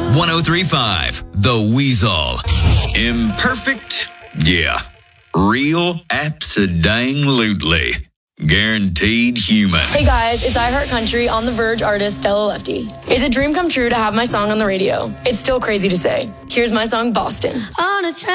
1035, The Weasel. Imperfect? Yeah. Real? Abso-dang-lutely. Guaranteed human. Hey guys, it's iHeartCountry on The Verge artist Stella Lefty. It's a dream come true to have my song on the radio. It's still crazy to say. Here's my song, Boston. On a